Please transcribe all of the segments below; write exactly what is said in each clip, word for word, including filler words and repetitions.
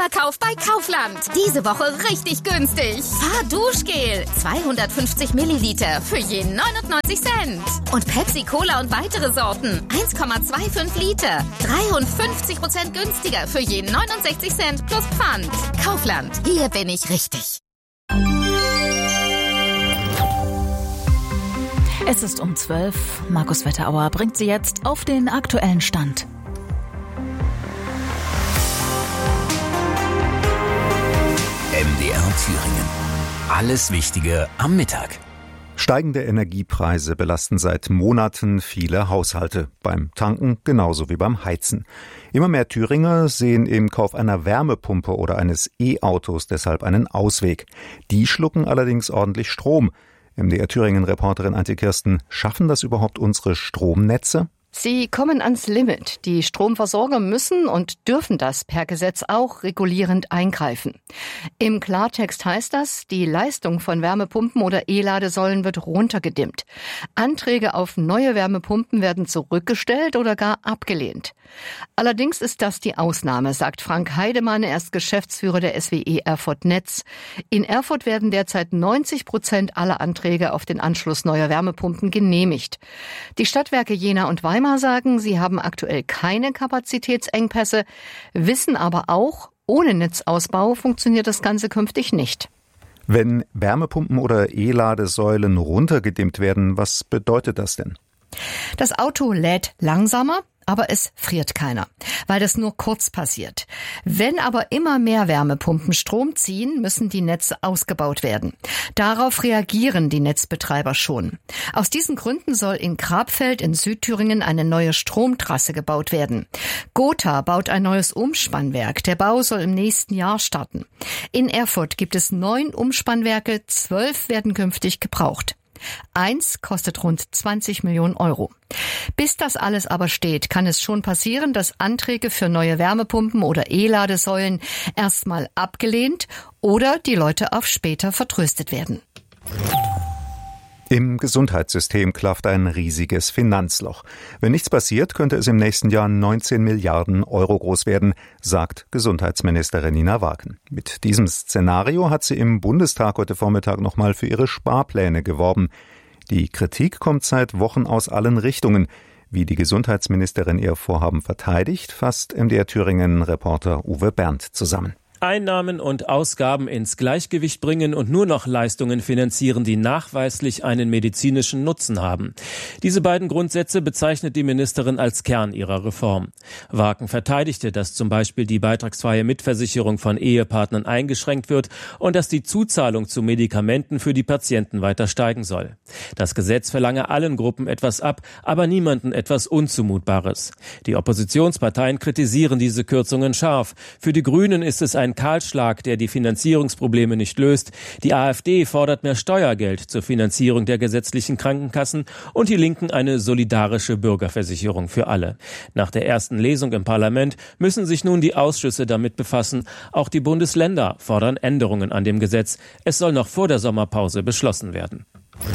Superkauf bei Kaufland. Diese Woche richtig günstig. Fahrduschgel, zweihundertfünfzig Milliliter für je neunundneunzig Cent. Und Pepsi Cola und weitere Sorten, eins Komma fünfundzwanzig Liter, dreiundfünfzig Prozent günstiger für je neunundsechzig Cent plus Pfand. Kaufland, hier bin ich richtig. Es ist um zwölf. Markus Wetterauer bringt Sie jetzt auf den aktuellen Stand. M D R Thüringen. Alles Wichtige am Mittag. Steigende Energiepreise belasten seit Monaten viele Haushalte. Beim Tanken genauso wie beim Heizen. Immer mehr Thüringer sehen im Kauf einer Wärmepumpe oder eines E-Autos deshalb einen Ausweg. Die schlucken allerdings ordentlich Strom. M D R Thüringen-Reporterin Antje Kirsten, schaffen das überhaupt unsere Stromnetze? Sie kommen ans Limit. Die Stromversorger müssen und dürfen das per Gesetz auch regulierend eingreifen. Im Klartext heißt das, die Leistung von Wärmepumpen oder E-Ladesäulen wird runtergedimmt. Anträge auf neue Wärmepumpen werden zurückgestellt oder gar abgelehnt. Allerdings ist das die Ausnahme, sagt Frank Heidemann, er ist Geschäftsführer der S W E Erfurt Netz. In Erfurt werden derzeit neunzig Prozent aller Anträge auf den Anschluss neuer Wärmepumpen genehmigt. Die Stadtwerke Jena und Weimar sagen, sie haben aktuell keine Kapazitätsengpässe, wissen aber auch, ohne Netzausbau funktioniert das Ganze künftig nicht. Wenn Wärmepumpen oder E-Ladesäulen runtergedimmt werden, was bedeutet das denn? Das Auto lädt langsamer, aber es friert keiner, weil das nur kurz passiert. Wenn aber immer mehr Wärmepumpen Strom ziehen, müssen die Netze ausgebaut werden. Darauf reagieren die Netzbetreiber schon. Aus diesen Gründen soll in Grabfeld in Südthüringen eine neue Stromtrasse gebaut werden. Gotha baut ein neues Umspannwerk. Der Bau soll im nächsten Jahr starten. In Erfurt gibt es neun Umspannwerke, zwölf werden künftig gebraucht. Eins kostet rund zwanzig Millionen Euro. Bis das alles aber steht, kann es schon passieren, dass Anträge für neue Wärmepumpen oder E-Ladesäulen erstmal abgelehnt oder die Leute auf später vertröstet werden. Im Gesundheitssystem klafft ein riesiges Finanzloch. Wenn nichts passiert, könnte es im nächsten Jahr neunzehn Milliarden Euro groß werden, sagt Gesundheitsministerin Nina Wagen. Mit diesem Szenario hat sie im Bundestag heute Vormittag nochmal für ihre Sparpläne geworben. Die Kritik kommt seit Wochen aus allen Richtungen. Wie die Gesundheitsministerin ihr Vorhaben verteidigt, fasst M D R Thüringen-Reporter Uwe Berndt zusammen. Einnahmen und Ausgaben ins Gleichgewicht bringen und nur noch Leistungen finanzieren, die nachweislich einen medizinischen Nutzen haben. Diese beiden Grundsätze bezeichnet die Ministerin als Kern ihrer Reform. Wagen verteidigte, dass zum Beispiel die beitragsfreie Mitversicherung von Ehepartnern eingeschränkt wird und dass die Zuzahlung zu Medikamenten für die Patienten weiter steigen soll. Das Gesetz verlange allen Gruppen etwas ab, aber niemanden etwas Unzumutbares. Die Oppositionsparteien kritisieren diese Kürzungen scharf. Für die Grünen ist es ein Kahlschlag, der die Finanzierungsprobleme nicht löst. Die AfD fordert mehr Steuergeld zur Finanzierung der gesetzlichen Krankenkassen und die Linken eine solidarische Bürgerversicherung für alle. Nach der ersten Lesung im Parlament müssen sich nun die Ausschüsse damit befassen. Auch die Bundesländer fordern Änderungen an dem Gesetz. Es soll noch vor der Sommerpause beschlossen werden.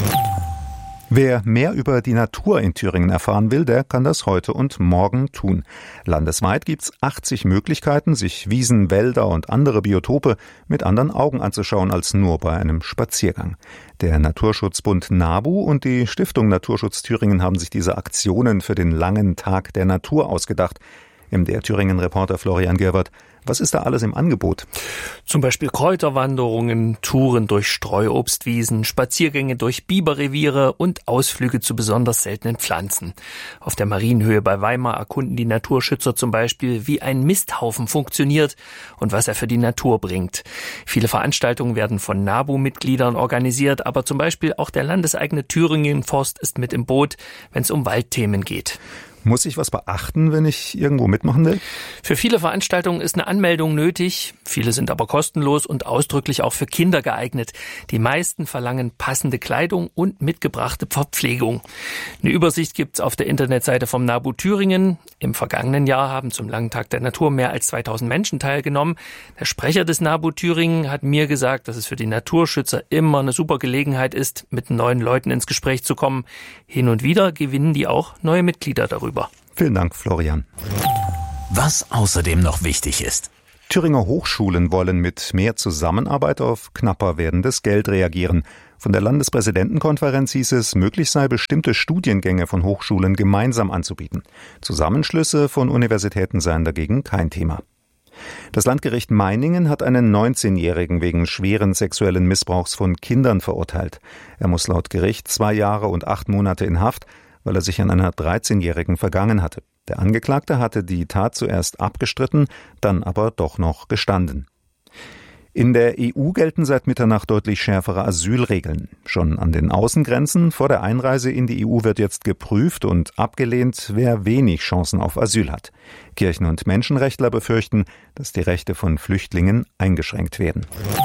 Wer mehr über die Natur in Thüringen erfahren will, der kann das heute und morgen tun. Landesweit gibt's achtzig Möglichkeiten, sich Wiesen, Wälder und andere Biotope mit anderen Augen anzuschauen als nur bei einem Spaziergang. Der Naturschutzbund NABU und die Stiftung Naturschutz Thüringen haben sich diese Aktionen für den langen Tag der Natur ausgedacht. M D R Thüringen-Reporter Florian Gerwert, was ist da alles im Angebot? Zum Beispiel Kräuterwanderungen, Touren durch Streuobstwiesen, Spaziergänge durch Biberreviere und Ausflüge zu besonders seltenen Pflanzen. Auf der Marienhöhe bei Weimar erkunden die Naturschützer zum Beispiel, wie ein Misthaufen funktioniert und was er für die Natur bringt. Viele Veranstaltungen werden von NABU-Mitgliedern organisiert, aber zum Beispiel auch der landeseigene Thüringen-Forst ist mit im Boot, wenn es um Waldthemen geht. Muss ich was beachten, wenn ich irgendwo mitmachen will? Für viele Veranstaltungen ist eine Anmeldung nötig. Viele sind aber kostenlos und ausdrücklich auch für Kinder geeignet. Die meisten verlangen passende Kleidung und mitgebrachte Verpflegung. Eine Übersicht gibt's auf der Internetseite vom NABU Thüringen. Im vergangenen Jahr haben zum Langen Tag der Natur mehr als zweitausend Menschen teilgenommen. Der Sprecher des NABU Thüringen hat mir gesagt, dass es für die Naturschützer immer eine super Gelegenheit ist, mit neuen Leuten ins Gespräch zu kommen. Hin und wieder gewinnen die auch neue Mitglieder darüber. Vielen Dank, Florian. Was außerdem noch wichtig ist. Thüringer Hochschulen wollen mit mehr Zusammenarbeit auf knapper werdendes Geld reagieren. Von der Landespräsidentenkonferenz hieß es, möglich sei, bestimmte Studiengänge von Hochschulen gemeinsam anzubieten. Zusammenschlüsse von Universitäten seien dagegen kein Thema. Das Landgericht Meiningen hat einen neunzehnjährigen wegen schweren sexuellen Missbrauchs von Kindern verurteilt. Er muss laut Gericht zwei Jahre und acht Monate in Haft, weil er sich an einer dreizehnjährigen vergangen hatte. Der Angeklagte hatte die Tat zuerst abgestritten, dann aber doch noch gestanden. In der E U gelten seit Mitternacht deutlich schärfere Asylregeln. Schon an den Außengrenzen vor der Einreise in die E U wird jetzt geprüft und abgelehnt, wer wenig Chancen auf Asyl hat. Kirchen- und Menschenrechtler befürchten, dass die Rechte von Flüchtlingen eingeschränkt werden.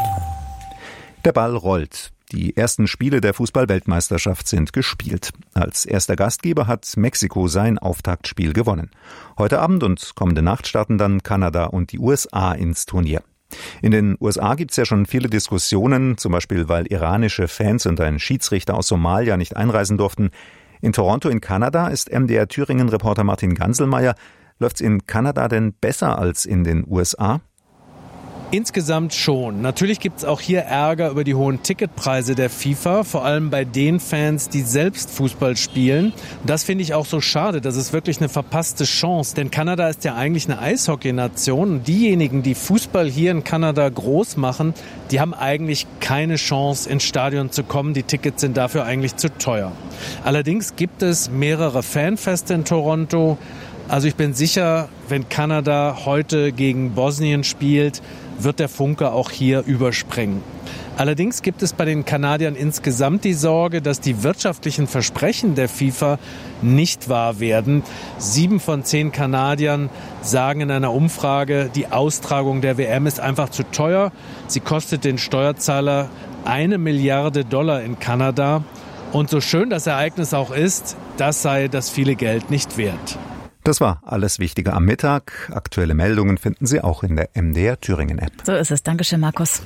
Der Ball rollt. Die ersten Spiele der Fußball-Weltmeisterschaft sind gespielt. Als erster Gastgeber hat Mexiko sein Auftaktspiel gewonnen. Heute Abend und kommende Nacht starten dann Kanada und die U S A ins Turnier. In den U S A gibt es ja schon viele Diskussionen, zum Beispiel weil iranische Fans und ein Schiedsrichter aus Somalia nicht einreisen durften. In Toronto in Kanada ist M D R Thüringen-Reporter Martin Ganselmeier. Läuft's in Kanada denn besser als in den U S A? Insgesamt schon. Natürlich gibt's auch hier Ärger über die hohen Ticketpreise der FIFA, vor allem bei den Fans, die selbst Fußball spielen. Und das finde ich auch so schade. Das ist wirklich eine verpasste Chance, denn Kanada ist ja eigentlich eine Eishockey-Nation. Und diejenigen, die Fußball hier in Kanada groß machen, die haben eigentlich keine Chance, ins Stadion zu kommen. Die Tickets sind dafür eigentlich zu teuer. Allerdings gibt es mehrere Fanfeste in Toronto. Also ich bin sicher, wenn Kanada heute gegen Bosnien spielt, wird der Funke auch hier überspringen. Allerdings gibt es bei den Kanadiern insgesamt die Sorge, dass die wirtschaftlichen Versprechen der FIFA nicht wahr werden. Sieben von zehn Kanadiern sagen in einer Umfrage, die Austragung der W M ist einfach zu teuer. Sie kostet den Steuerzahler eine Milliarde Dollar in Kanada. Und so schön das Ereignis auch ist, das sei das viele Geld nicht wert. Das war alles Wichtige am Mittag. Aktuelle Meldungen finden Sie auch in der M D R Thüringen App. So ist es. Dankeschön, Markus.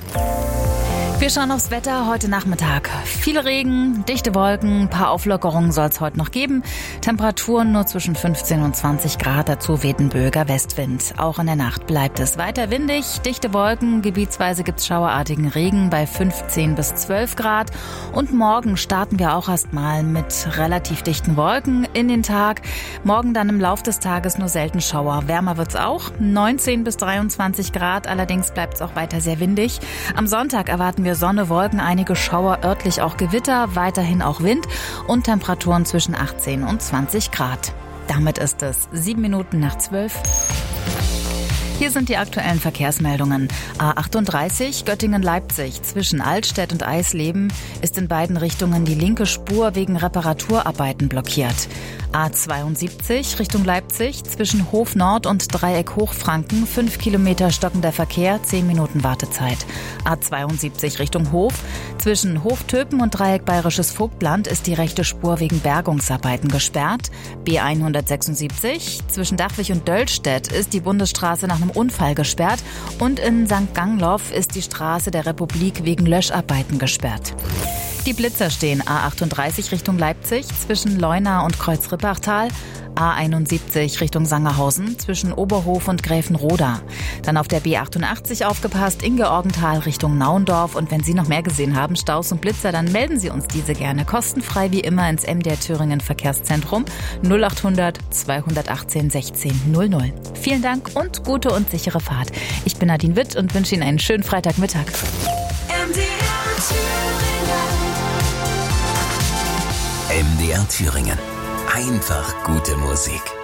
Wir schauen aufs Wetter heute Nachmittag. Viel Regen, dichte Wolken, ein paar Auflockerungen soll es heute noch geben. Temperaturen nur zwischen fünfzehn und zwanzig Grad, dazu weht ein böiger Westwind. Auch in der Nacht bleibt es weiter windig, dichte Wolken, gebietsweise gibt's schauerartigen Regen bei fünfzehn bis zwölf Grad. Und morgen starten wir auch erstmal mit relativ dichten Wolken in den Tag. Morgen dann im Lauf des Tages nur selten Schauer. Wärmer wird's auch, neunzehn bis dreiundzwanzig Grad, allerdings bleibt's auch weiter sehr windig. Am Sonntag erwarten wir Sonne, Wolken, einige Schauer, örtlich auch Gewitter, weiterhin auch Wind und Temperaturen zwischen achtzehn und zwanzig Grad. Damit ist es sieben Minuten nach zwölf. Hier sind die aktuellen Verkehrsmeldungen. A achtunddreißig Göttingen-Leipzig zwischen Altstedt und Eisleben ist in beiden Richtungen die linke Spur wegen Reparaturarbeiten blockiert. A zweiundsiebzig Richtung Leipzig zwischen Hof Nord und Dreieck Hochfranken fünf Kilometer stockender Verkehr, zehn Minuten Wartezeit. A zweiundsiebzig Richtung Hof zwischen Hof Töpen und Dreieck Bayerisches Vogtland ist die rechte Spur wegen Bergungsarbeiten gesperrt. B hundertsechsundsiebzig zwischen Dachwig und Döllstedt ist die Bundesstraße nach einem Unfall gesperrt und in Sankt Gangloff ist die Straße der Republik wegen Löscharbeiten gesperrt. Die Blitzer stehen A achtunddreißig Richtung Leipzig zwischen Leuna und Kreuzrippachtal, A einundsiebzig Richtung Sangerhausen zwischen Oberhof und Gräfenroda. Dann auf der B achtundachtzig aufgepasst in Georgenthal Richtung Naundorf. Und wenn Sie noch mehr gesehen haben, Staus und Blitzer, dann melden Sie uns diese gerne kostenfrei wie immer ins M D R Thüringen Verkehrszentrum null achthundert zweihundertachtzehn sechzehn null null. Vielen Dank und gute und sichere Fahrt. Ich bin Nadine Witt und wünsche Ihnen einen schönen Freitagmittag. M D R Thüringen. Einfach gute Musik.